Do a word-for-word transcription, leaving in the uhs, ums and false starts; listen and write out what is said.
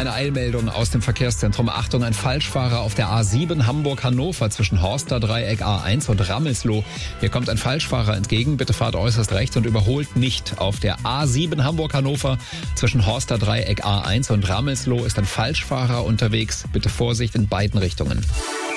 Eine Eilmeldung aus dem Verkehrszentrum. Achtung, ein Falschfahrer auf der A sieben Hamburg-Hannover zwischen Horster-Dreieck A eins und Rammelsloh. Hier kommt ein Falschfahrer entgegen. Bitte fahrt äußerst rechts und überholt nicht. Auf der A sieben Hamburg-Hannover zwischen Horster-Dreieck A eins und Rammelsloh ist ein Falschfahrer unterwegs. Bitte Vorsicht in beiden Richtungen.